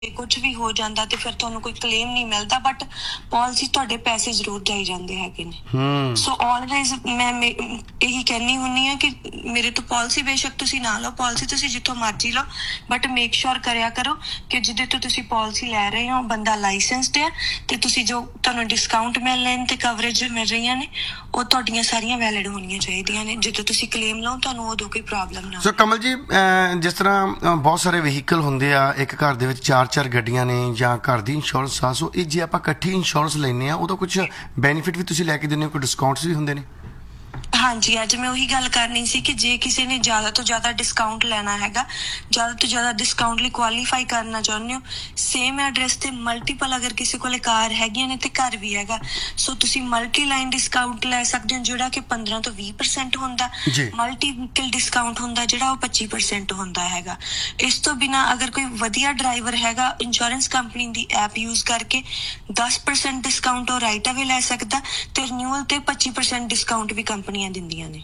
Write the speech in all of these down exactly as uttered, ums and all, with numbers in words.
कुछ भी हो जाता तो फिर तुहानू कोई क्लेम नहीं मिलता, बट पॉलिसी तुहाडे पैसे जरूर जाई जाते हैं। सो ऑलवेज मैं यही कहनी हुन्नी है कि मेरे तो पॉलिसी बेशक तुसी ना लो, पॉलिसी तुसी जिथों मर्जी लो, बट मेक श्योर करया करो कि जिदे तो तुसी पॉलिसी लै रहे हो बंदा लाइसेंस्ड है ते तुसी जो तुहानू डिस्काउंट मिल रहे ते कवरेज मिल रही ने ਉਹ ਤੁਹਾਡੀਆਂ ਸਾਰੀਆਂ ਵੈਲਿਡ ਹੋਣੀਆਂ ਚਾਹੀਦੀਆਂ ਨੇ। ਜਦੋਂ ਤੁਸੀਂ ਕਲੇਮ ਲਓ ਤੁਹਾਨੂੰ ਉਦੋਂ ਕੋਈ ਪ੍ਰੋਬਲਮ ਨਾ। ਸੋ ਕਮਲ ਜੀ, ਜਿਸ ਤਰ੍ਹਾਂ ਬਹੁਤ ਸਾਰੇ ਵਹੀਕਲ ਹੁੰਦੇ ਆ, ਇੱਕ ਘਰ ਦੇ ਵਿੱਚ ਚਾਰ ਚਾਰ ਗੱਡੀਆਂ ਨੇ ਜਾਂ ਘਰ ਦੀ ਇੰਸ਼ੋਰੈਂਸ ਆ, ਸੋ ਇਹ ਜੇ ਆਪਾਂ ਇਕੱਠੀ ਇੰਸ਼ੋਰੈਂਸ ਲੈਂਦੇ ਆ ਉਹਦਾ ਕੁਝ ਬੈਨੀਫਿਟ ਵੀ ਤੁਸੀਂ ਲੈ ਕੇ ਦਿੰਦੇ ਹੋ, ਕੋਈ ਡਿਸਕਾਊਂਟਸ ਵੀ ਹੁੰਦੇ ਨੇ? ਹਾਂਜੀ, ਅੱਜ ਮੈਂ ਉਹੀ ਗੱਲ ਕਰਨੀ ਸੀ ਕਿ ਜੇ ਕਿਸੇ ਨੇ ਜ਼ਿਆਦਾ ਤੋਂ ਜ਼ਿਆਦਾ ਡਿਸਕਾਊਂਟ ਲੈਣਾ ਹੈਗਾ, ਜ਼ਿਆਦਾ ਤੋਂ ਜ਼ਿਆਦਾ ਡਿਸਕਾਊਂਟ ਲਈ ਕੁਆਲੀਫਾਈ ਕਰਨਾ ਚਾਹੁੰਦੇ ਹੋ, ਸੇਮ ਐਡਰੈਸ ਤੇ ਮਲਟੀਪਲ ਅਗਰ ਕਿਸੇ ਕੋਲੇ ਕਾਰ ਹੈਗੀਆਂ ਨੇ ਤੇ ਘਰ ਵੀ ਹੈਗਾ, ਸੋ ਤੁਸੀਂ ਮਲਟੀ ਲਾਈਨ ਡਿਸਕਾਊਂਟ ਲੈ ਸਕਦੇ ਹੋ ਜਿਹੜਾ ਕਿ ਪੰਦਰਾਂ ਤੋਂ ਵੀਹ ਪਰਸੈਂਟ ਹੁੰਦਾ। ਮਲਟੀ ਵਹੀਕਲ ਡਿਸਕਾਊਂਟ ਹੁੰਦਾ ਜਿਹੜਾ ਉਹ ਪੱਚੀ ਪਰਸੈਂਟ ਹੁੰਦਾ ਹੈਗਾ। ਇਸ ਤੋਂ ਬਿਨਾਂ ਅਗਰ ਕੋਈ ਵਧੀਆ ਡਰਾਈਵਰ ਹੈਗਾ, ਇੰਸ਼ੋਰੈਂਸ ਕੰਪਨੀ ਦੀ ਐਪ ਯੂਜ਼ ਕਰਕੇ ਦਸ ਪਰਸੈਂਟ ਡਿਸਕਾਊਂਟ ਉਹ ਰਾਈਟ ਅਵੇ ਲੈ ਸਕਦਾ ਤੇ ਰਿਨਿਊਅਲ ਤੇ ਪੱਚੀ ਪਰਸੈਂਟ ਡਿਸਕਾਊਂਟ ਵੀ ਕੰਪਨੀਆਂ ਦਿੰਦੀਆਂ ਨੇ।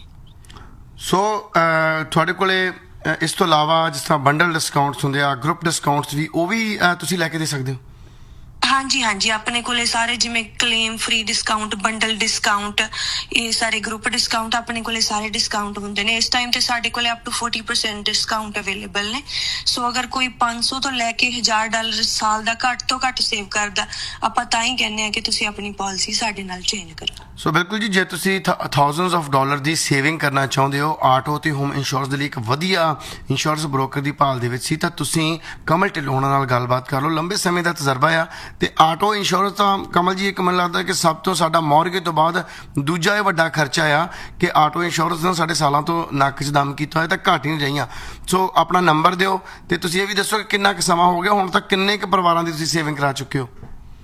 ਸੋ ਤੁਹਾਡੇ ਕੋਲੇ ਇਸ ਤੋਂ ਇਲਾਵਾ ਜਿਸ ਤਰ੍ਹਾਂ ਬੰਡਲ ਡਿਸਕਾਊਂਟਸ ਹੁੰਦੇ ਆ, ਗਰੁੱਪ ਡਿਸਕਾਊਂਟਸ ਵੀ ਉਹ ਵੀ ਤੁਸੀਂ ਲੈ ਕੇ ਦੇ ਸਕਦੇ ਹੋ? ਹਾਂਜੀ ਹਾਂਜੀ, ਆਪਣੇ ਕੋਲੇ ਸਾਰੇ ਜਿਵੇਂ claim free discount, bundle discount, ਇਹ ਸਾਰੇ ਗਰੁੱਪ ਡਿਸਕਾਊਂਟ, ਆਪਣੇ ਕੋਲੇ ਸਾਰੇ ਡਿਸਕਾਊਂਟ ਹੁੰਦੇ ਨੇ। ਇਸ ਟਾਈਮ ਤੇ ਸਾਡੇ ਕੋਲੇ ਅਪ ਟੂ ਚਾਲੀ ਪਰਸੈਂਟ ਡਿਸਕਾਊਂਟ ਅਵੇਲੇਬਲ ਨੇ। ਸੋ ਅਗਰ ਕੋਈ ਪੰਜ ਸੌ ਤੋਂ ਲੈ ਕੇ ਹਜ਼ਾਰ ਡਾਲਰ ਸਾਲ ਦਾ ਘੱਟ ਤੋਂ ਘੱਟ ਸੇਵ ਕਰਦਾ, ਆਪਾਂ ਤਾਂ ਹੀ ਕਹਿੰਦੇ ਆ ਕਿ ਤੁਸੀਂ ਆਪਣੀ ਪਾਲਿਸੀ ਸਾਡੇ ਨਾਲ ਚੇਂਜ ਕਰੋ। ਸੋ ਬਿਲਕੁਲ ਜੀ, ਜੇ ਤੁਸੀਂ thousands of dollar the saving ਕਰਨਾ ਚਾਹੁੰਦੇ ਹੋ ਆਟੋ ਤੇ ਹੋਮ ਇੰਸ਼ੋਰੈਂਸ ਦੇ ਲਈ ਇੱਕ ਵਧੀਆ ਇੰਸ਼ੋਰੈਂਸ ਬ੍ਰੋਕਰ ਦੀ ਭਾਲ ਦੇ ਵਿੱਚ ਸੀ, ਤਾਂ ਤੁਸੀਂ ਕਮਲ ਢਿੱਲੋਂ ਨਾਲ ਗੱਲਬਾਤ ਕਰ ਲਓ। ਲੰਬੇ ਸਮੇਂ ਦਾ ਤਜਰਬਾ ਆ ਤੇ ਆਟੋ ਇੰਸ਼ੋਰੈਂਸ ਤਾਂ ਕਮਲ ਜੀ ਇੱਕ ਮੈਨੂੰ ਲੱਗਦਾ ਕਿ ਸਭ ਤੋਂ ਸਾਡਾ ਮੌਰਗੇਜ ਤੋਂ ਬਾਅਦ ਦੂਜਾ ਇਹ ਵੱਡਾ ਖਰਚਾ ਆ ਕਿ ਆਟੋ ਇੰਸ਼ੋਰੈਂਸ ਨਾਲ ਸਾਡੇ ਸਾਲਾਂ ਤੋਂ ਨੱਕ 'ਚ ਦਮ ਕੀਤਾ ਹੋਇਆ ਤਾਂ ਘੱਟ ਹੀ ਨਹੀਂ ਰਹੀਆਂ। ਸੋ ਆਪਣਾ ਨੰਬਰ ਦਿਓ ਤੇ ਤੁਸੀਂ ਇਹ ਵੀ ਦੱਸੋ ਕਿ ਕਿੰਨਾ ਕੁ ਸਮਾਂ ਹੋ ਗਿਆ, ਹੁਣ ਤੱਕ ਕਿੰਨੇ ਕੁ ਪਰਿਵਾਰਾਂ ਦੀ ਤੁਸੀਂ ਸੇਵਿੰਗ ਕਰਾ ਚੁੱਕੇ ਹੋ?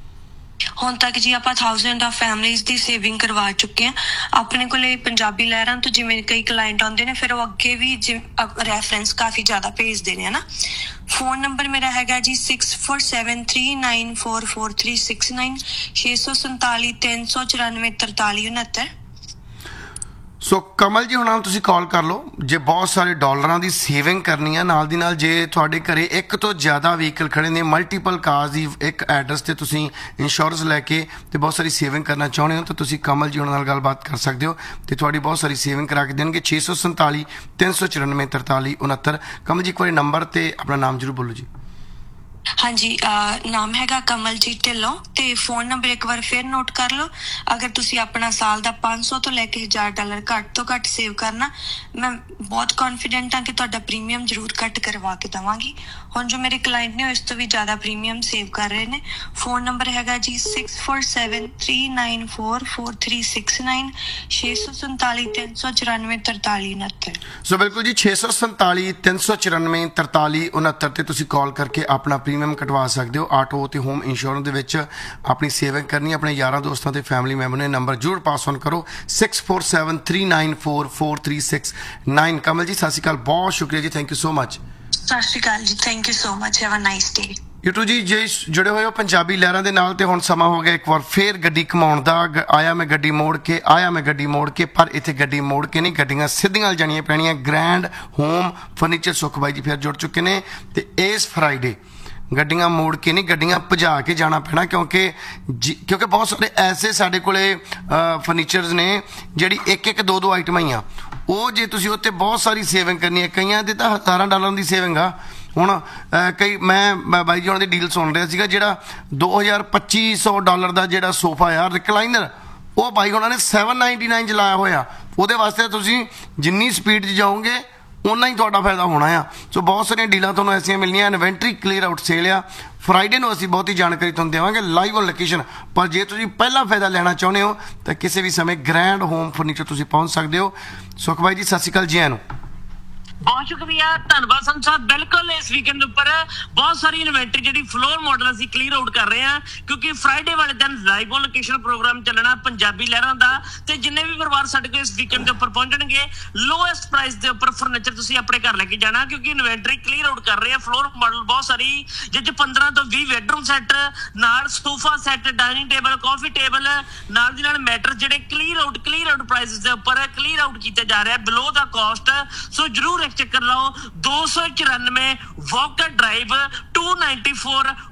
ਹੁਣ ਤੱਕ ਜੀ ਆਪਾਂ thousand of families the saving ਕਰਵਾ ਚੁੱਕੇ ਹਾਂ। ਆਪਣੇ ਕੋਲੇ ਪੰਜਾਬੀ ਲਹਿਰਾਂ ਤੋਂ ਜਿਵੇਂ ਕਈ ਕਲਾਇੰਟ ਆਉਂਦੇ ਨੇ, ਫਿਰ ਉਹ ਅੱਗੇ ਵੀ ਰੈਫਰੈਂਸ ਕਾਫੀ ਜ਼ਿਆਦਾ ਭੇਜਦੇ ਨੇ ਨਾ। ਫੋਨ ਨੰਬਰ ਮੇਰਾ ਹੈਗਾ G six four seven three nine four four three six nine, ਛੇ ਸੌ ਸੰਤਾਲੀ ਤਿੰਨ ਸੌ ਚੁਰਾਨਵੇਂ ਤਰਤਾਲੀ ਉਨੱਤਰ। ਸੋ ਕਮਲ ਜੀ ਹੁਣਾਂ ਨੂੰ ਤੁਸੀਂ ਕਾਲ ਕਰ ਲਓ ਜੇ ਬਹੁਤ ਸਾਰੇ ਡਾਲਰਾਂ ਦੀ ਸੇਵਿੰਗ ਕਰਨੀ ਆ। ਨਾਲ ਦੀ ਨਾਲ ਜੇ ਤੁਹਾਡੇ ਘਰੇ ਇੱਕ ਤੋਂ ਜ਼ਿਆਦਾ ਵਹੀਕਲ ਖੜੇ ਨੇ, ਮਲਟੀਪਲ ਕਾਰਸ ਦੀ ਇੱਕ ਐਡਰੈਸ ਤੇ ਤੁਸੀਂ ਇੰਸ਼ੋਰੈਂਸ ਲੈ ਕੇ ਤੇ ਬਹੁਤ ਸਾਰੀ ਸੇਵਿੰਗ ਕਰਨਾ ਚਾਹੁੰਦੇ ਹੋ, ਤਾਂ ਤੁਸੀਂ ਕਮਲ ਜੀ ਹੁਣਾਂ ਨਾਲ ਗੱਲਬਾਤ ਕਰ ਸਕਦੇ ਹੋ ਤੇ ਤੁਹਾਡੀ ਬਹੁਤ ਸਾਰੀ ਸੇਵਿੰਗ ਕਰਾ ਕੇ ਦੇਣਗੇ। ਛੇ ਸੌ ਸੰਤਾਲੀ ਤਿੰਨ ਸੌ ਚੁਰਾਨਵੇਂ ਤਰਤਾਲੀ ਉਨੱਤਰ। ਕਮਲ ਜੀ ਇੱਕ ਵਾਰੀ ਨੰਬਰ ਤੇ ਆਪਣਾ ਨਾਮ ਜ਼ਰੂਰ ਬੋਲੋ ਜੀ। ਹਾਂਜੀ, ਨਾਮ ਹੈਗਾ ਕਮਲਜੀਤ ਢਿੱਲੋਂ ਤੇ ਫੋਨ ਨੰਬਰ ਇੱਕ ਵਾਰ ਫਿਰ ਨੋਟ ਕਰ ਲਓ। ਅਗਰ ਤੁਸੀਂ ਆਪਣਾ ਸਾਲ ਦਾ ਪੰਜ ਸੌ ਤੋਂ ਲੈ ਕੇ ਹਜ਼ਾਰ ਡਾਲਰ ਘੱਟ ਤੋਂ ਘੱਟ ਸੇਵ ਕਰਨਾ, ਮੈਂ ਬਹੁਤ ਕੌਨਫੀਡੈਂਟ ਹਾਂ ਕਿ ਤੁਹਾਡਾ ਪ੍ਰੀਮੀਅਮ ਜ਼ਰੂਰ ਘੱਟ ਕਰਵਾ ਕੇ ਦੇਵਾਂਗੀ। ਹੁਣ ਜੋ ਮੇਰੇ ਕਲਾਇੰਟ ਨੇ ਉਹ ਇਸ ਤੋਂ ਵੀ ਜ਼ਿਆਦਾ ਪ੍ਰੀਮੀਅਮ ਸੇਵ ਕਰ ਰਹੇ ਨੇ। ਫੋਨ ਨੰਬਰ ਹੈਗਾ G six four seven three nine four four three six nine, ਛੇ ਸੌ ਸੰਤਾਲੀ ਤਿੰਨ ਸੌ ਚੁਰਾਨਵੇਂ ਤਰਤਾਲੀ ਉਨੱਤਰ। ਸੋ ਬਿਲਕੁਲ ਜੀ, ਛੇ ਸੌ ਸੰਤਾਲੀ ਤਿੰਨ ਸੌ ਚੁਰਾਨਵੇਂ ਤਰਤਾਲੀ ਉਨੱਤਰ ਤੇ ਤੁਸੀਂ ਕਾਲ ਕਰਕੇ ਆਪਣਾ ਪ੍ਰੀਮੀਅਮ ਕਟਵਾ ਸਕਦੇ ਹੋ। ਆਟੋ ਤੇ ਹੋਮ ਇੰਸ਼ੋਰੈਂਸ ਦੇ ਵਿੱਚ ਆਪਣੀ ਸੇਵਿੰਗ ਕਰਨੀ, ਆਪਣੇ ਯਾਰਾਂ ਦੋਸਤਾਂ ਤੇ ਫੈਮਿਲੀ ਮੈਂਬਰ ਨੇ ਨੰਬਰ ਜ਼ਰੂਰ ਪਾਸ ਔਨ ਕਰੋ six four seven three nine four four three six nine. Kamal ji ਸਤਿ ਸ਼੍ਰੀ ਅਕਾਲ, ਬਹੁਤ ਸ਼ੁਕਰੀਆ ਜੀ, ਥੈਂਕ ਯੂ ਸੋ ਮਚ। ਸਤਿ ਸ਼੍ਰੀ ਅਕਾਲ ਜੀ, thank you so much, have a nice day. ਯੂਟੂ ਜੀ ਜੇ ਜੁੜੇ ਹੋਏ ਹੋ ਪੰਜਾਬੀ ਲਹਿਰਾਂ ਦੇ ਨਾਲ, ਤੇ ਹੁਣ ਸਮਾਂ ਹੋ ਗਿਆ ਇੱਕ ਵਾਰ ਫੇਰ ਗੱਡੀ ਘਮਾਉਣ ਦਾ। ਆਇਆ ਮੈਂ ਗੱਡੀ ਮੋੜ ਕੇ, ਆਇਆ ਮੈਂ ਗੱਡੀ ਮੋੜ ਕੇ, ਪਰ ਇੱਥੇ ਗੱਡੀ ਮੋੜ ਕੇ ਨਹੀਂ, ਗੱਡੀਆਂ ਸਿੱਧੀਆਂ ਜਾਣੀਆਂ ਪੈਣੀਆਂ। ਗ੍ਰੈਂਡ ਹੋਮ ਫਰਨੀਚਰ ਸੁੱਖ ਬਾਈ ਜੀ ਫਿਰ ਜੁੜ ਚੁੱਕੇ ਨੇ ਤੇ ਇਸ ਫਰਾਈਡੇ ਗੱਡੀਆਂ ਮੋੜ ਕੇ ਨਹੀਂ, ਗੱਡੀਆਂ ਭਜਾ ਕੇ ਜਾਣਾ ਪੈਣਾ, ਕਿਉਂਕਿ ਕਿਉਂਕਿ ਬਹੁਤ ਸਾਰੇ ਐਸੇ ਸਾਡੇ ਕੋਲੇ ਫਰਨੀਚਰਸ ਨੇ ਜਿਹੜੀ ਇੱਕ ਇੱਕ ਦੋ ਦੋ ਆਈਟਮਾਂ ਹੀ ਆ। ਉਹ ਜੇ ਤੁਸੀਂ ਉੱਤੇ ਬਹੁਤ ਸਾਰੀ ਸੇਵਿੰਗ ਕਰਨੀ ਹੈ, ਕਈਆਂ ਦੇ ਤਾਂ ਹਜ਼ਾਰਾਂ ਡਾਲਰਾਂ ਦੀ ਸੇਵਿੰਗ ਆ। ਹੁਣ ਕਈ ਮੈਂ ਬਾਈ ਜੀ ਉਹਨਾਂ ਦੀ ਡੀਲ ਸੁਣ ਰਿਹਾ ਸੀਗਾ, ਜਿਹੜਾ ਦੋ ਹਜ਼ਾਰ ਪੱਚੀ ਸੌ ਡਾਲਰ ਦਾ ਜਿਹੜਾ ਸੋਫਾ ਆ ਰਿਕਲਾਈਨਰ, ਉਹ ਬਾਈ ਉਹਨਾਂ ਨੇ ਸੈਵਨ ਨਾਈਨਟੀ ਨਾਈਨ 'ਚ ਲਾਇਆ ਹੋਇਆ। ਉਹਦੇ ਵਾਸਤੇ ਤੁਸੀਂ ਜਿੰਨੀ ਸਪੀਡ 'ਚ ਜਾਓਗੇ ਉਨਾ ਹੀ ਤੁਹਾਡਾ ਫਾਇਦਾ ਹੋਣਾ ਆ। ਸੋ ਬਹੁਤ ਸਾਰੀਆਂ ਡੀਲਾਂ ਤੁਹਾਨੂੰ ਐਸੀਆਂ ਮਿਲਣੀਆਂ। ਇਨਵੈਂਟਰੀ ਕਲੀਅਰ ਆਊਟ ਸੇਲ ਆ ਫਰਾਈਡੇ ਨੂੰ, ਅਸੀਂ ਬਹੁਤੀ ਜਾਣਕਾਰੀ ਤੁਹਾਨੂੰ ਦੇਵਾਂਗੇ ਲਾਈਵ ਔਨ ਲੋਕੇਸ਼ਨ। ਪਰ ਜੇ ਤੁਸੀਂ ਪਹਿਲਾਂ ਫਾਇਦਾ ਲੈਣਾ ਚਾਹੁੰਦੇ ਹੋ ਤਾਂ ਕਿਸੇ ਵੀ ਸਮੇਂ ਗ੍ਰੈਂਡ ਹੋਮ ਫਰਨੀਚਰ ਤੁਸੀਂ ਪਹੁੰਚ ਸਕਦੇ ਹੋ। ਸੁਖ ਬਾਈ ਜੀ ਸਤਿ ਸ਼੍ਰੀ ਅਕਾਲ ਜੀ, ਆਇਆਂ ਨੂੰ। ਬਹੁਤ ਸ਼ੁਕਰੀਆ, ਧੰਨਵਾਦ ਸੰਤ ਸਾਹਿਬ। ਬਿਲਕੁਲ ਇਸ ਵੀਕਐਂਡ ਉੱਪਰ ਬਹੁਤ ਸਾਰੀ ਇਨਵੈਂਟਰੀ ਜਿਹੜੀ ਫਲੋਰ ਮਾਡਲ ਅਸੀਂ ਕਲੀਅਰ ਆਊਟ ਕਰ ਰਹੇ ਹਾਂ, ਕਿਉਂਕਿ ਫਰਾਈਡੇ ਵਾਲੇ ਦਿਨ ਲਾਈਵ ਔਨ ਲੋਕੇਸ਼ਨ ਪ੍ਰੋਗਰਾਮ ਚੱਲਣਾ ਪੰਜਾਬੀ ਲਹਿਰਾਂ ਦਾ। ਤੇ ਜਿੰਨੇ ਵੀ ਪਰਿਵਾਰ ਸਾਡੇ ਕੋਲ ਇਸ ਵੀਕਐਂਡ ਦੇ ਉੱਪਰ ਪਹੁੰਚਣਗੇ, ਲੋਐਸਟ ਪ੍ਰਾਈਸ ਦੇ ਉੱਪਰ ਫਰਨੀਚਰ ਤੁਸੀਂ ਆਪਣੇ ਘਰ ਲੈ ਕੇ ਜਾਣਾ, ਕਿਉਂਕਿ ਇਨਵੈਂਟਰੀ ਕਲੀਅਰ ਆਊਟ ਕਰ ਰਹੇ ਆ ਫਲੋਰ ਮਾਡਲ ਬਹੁਤ ਸਾਰੀ, ਜਿਸ 'ਚ ਪੰਦਰਾਂ ਤੋਂ ਵੀਹ ਬੈਡਰੂਮ ਸੈੱਟ ਨਾਲ ਸੋਫਾ ਸੈੱਟ, ਡਾਈਨਿੰਗ ਟੇਬਲ, ਕਾਫੀ ਟੇਬਲ ਨਾਲ ਦੀ ਨਾਲ ਮੈਟਰ ਜਿਹੜੇ clear out clear out price ਦੇ ਉੱਪਰ ਕਲੀਅਰ ਆਊਟ ਕੀਤੇ ਜਾ ਰਹੇ ਆ ਬਿਲੋ ਦਾ ਕਾਸਟ। ਸੋ ਜਰੂਰ ਚੱਕਰ ਲਾਓ। ਦੋ ਸੌ ਚੁਰਾਨਵੇਂ Walker drive, to ninety four